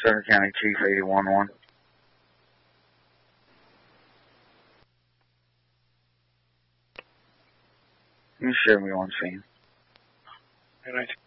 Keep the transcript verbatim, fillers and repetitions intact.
Southern County Chief eighty one one. You show me one scene. Good night.